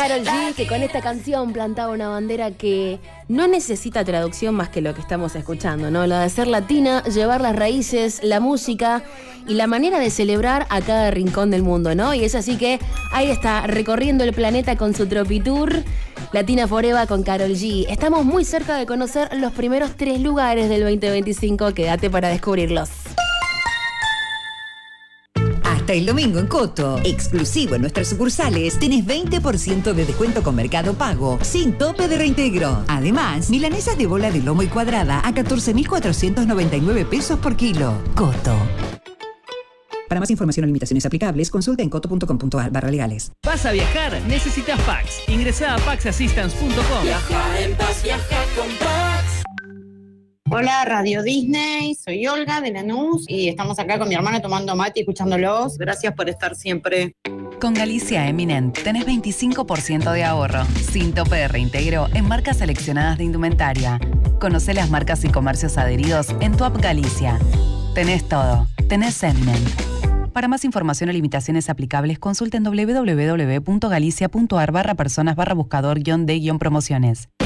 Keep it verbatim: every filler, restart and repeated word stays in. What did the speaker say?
Karol G, que con esta canción plantaba una bandera que no necesita traducción más que lo que estamos escuchando, ¿no? La de ser latina, llevar las raíces, la música y la manera de celebrar a cada rincón del mundo, ¿no? Y es así que ahí está, recorriendo el planeta con su Tropitour, Latina Forever con Karol G. Estamos muy cerca de conocer los primeros tres lugares del veinte veinticinco, quédate para descubrirlos. Hasta el domingo en Coto, exclusivo en nuestras sucursales, tenés veinte por ciento de descuento con Mercado Pago, sin tope de reintegro. Además, milanesas de bola de lomo y cuadrada a catorce mil cuatrocientos noventa y nueve pesos por kilo. Coto. Para más información o limitaciones aplicables, consulta en coto punto com punto a r barra legales. ¿Vas a viajar? Necesitas Pax. Ingresá a pax assistance punto com. Viaja en paz, viaja con Pax. Hola, Radio Disney, soy Olga de Lanús y estamos acá con mi hermana tomando mate y escuchándolos. Gracias por estar siempre. Con Galicia Eminent tenés veinticinco por ciento de ahorro, sin tope de reintegro en marcas seleccionadas de indumentaria. Conocé las marcas y comercios adheridos en tu app Galicia. Tenés todo, tenés Eminent. Para más información o limitaciones aplicables, consulta en doble u doble u doble u punto galicia punto a r barra personas barra buscador guión de guión promociones.